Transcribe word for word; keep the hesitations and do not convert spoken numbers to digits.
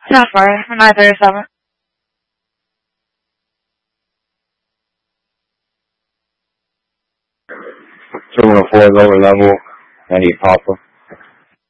Sounds fine. nine thirty-seven. Terminal four, lower level. I need Papa.